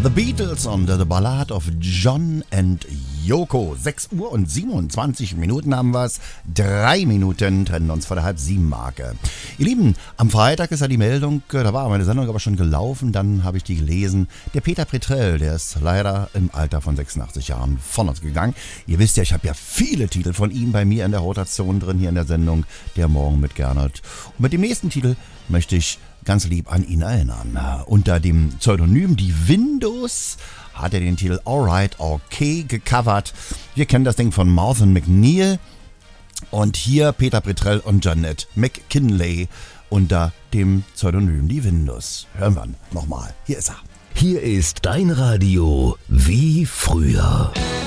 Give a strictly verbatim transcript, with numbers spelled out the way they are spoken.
The Beatles und The Ballad of John and Yoko. sechs Uhr und siebenundzwanzig Minuten haben wir es. Drei Minuten trennen uns vor der Halb-Sieben-Marke. Ihr Lieben, am Freitag ist ja die Meldung, da war meine Sendung aber schon gelaufen, dann habe ich die gelesen. Der Peter Petrell, der ist leider im Alter von sechsundachtzig Jahren von uns gegangen. Ihr wisst ja, ich habe ja viele Titel von ihm bei mir in der Rotation drin, hier in der Sendung, der Morgen mit Gernot. Und mit dem nächsten Titel möchte ich ganz lieb an ihn erinnern. Unter dem Pseudonym Die Windows hat er den Titel Alright Okay gecovert. Wir kennen das Ding von Martha McNeil. Und hier Peter Petrell und Janet McKinley unter dem Pseudonym Die Windows. Hören wir nochmal. Hier ist er. Hier ist dein Radio wie früher.